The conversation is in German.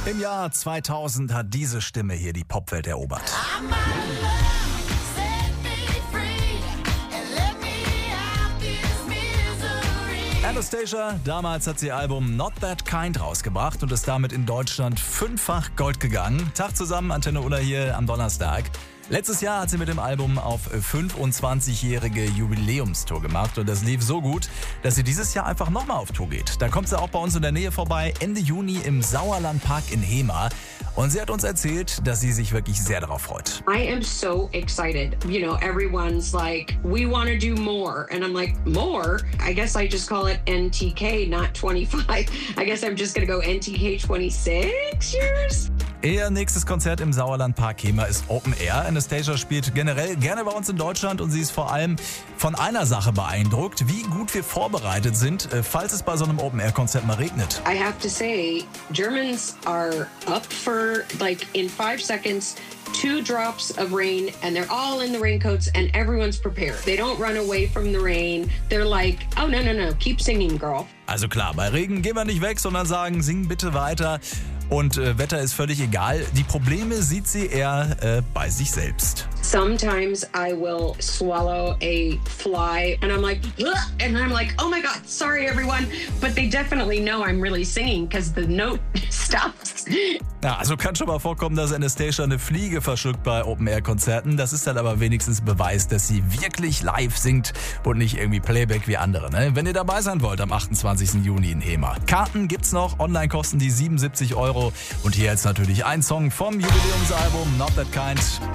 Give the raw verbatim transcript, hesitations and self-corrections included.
Im Jahr zweitausend hat diese Stimme hier die Popwelt erobert. Anastacia, damals hat sie ihr Album Not That Kind rausgebracht und ist damit in Deutschland fünffach Gold gegangen. Tag zusammen, Antenne Ulla hier am Donnerstag. Letztes Jahr hat sie mit dem Album auf fünfundzwanzigjährige Jubiläumstour gemacht und das lief so gut, dass sie dieses Jahr einfach nochmal auf Tour geht. Da kommt sie auch bei uns in der Nähe vorbei, Ende Juni im Sauerlandpark in Hemer. Und sie hat uns erzählt, dass sie sich wirklich sehr darauf freut. I am so excited. You know, everyone's like, we want to do more. And I'm like, more? I guess I just call it N T K, not twenty-five. I guess I'm just going to go N T K twenty-six years? Ihr nächstes Konzert im Sauerlandpark Hemer ist Open Air. Anastacia spielt generell gerne bei uns in Deutschland und sie ist vor allem von einer Sache beeindruckt, wie gut wir vorbereitet sind, falls es bei so einem Open Air Konzert mal regnet. I have to say, Germans are up for, like, in five seconds, two drops of rain and they're all in the raincoats and everyone's prepared. They don't run away from the rain. They're like, oh no, no, no, keep singing, girl. Also klar, bei Regen gehen wir nicht weg, sondern sagen, sing bitte weiter. Und äh, Wetter ist völlig egal. Die Probleme sieht sie eher äh, bei sich selbst. Sometimes I will swallow a fly and I'm like, ugh, and I'm like, oh my God, sorry everyone. But they definitely know I'm really singing because the note stops. Ja, also kann schon mal vorkommen, dass Anastacia eine Fliege verschluckt bei Open-Air-Konzerten. Das ist dann aber wenigstens Beweis, dass sie wirklich live singt und nicht irgendwie Playback wie andere. Ne? Wenn ihr dabei sein wollt am achtundzwanzigsten Juni in Hemer. Karten gibt's noch, online kosten die siebenundsiebzig Euro. Und hier jetzt natürlich ein Song vom Jubiläumsalbum Not That Kind.